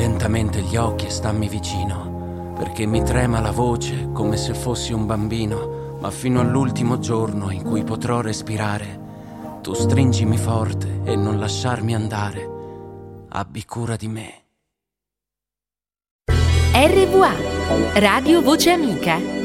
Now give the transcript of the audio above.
lentamente gli occhi e stammi vicino, perché mi trema la voce come se fossi un bambino, ma fino all'ultimo giorno in cui potrò respirare, tu stringimi forte e non lasciarmi andare, abbi cura di me. RVA, Radio Voce Amica.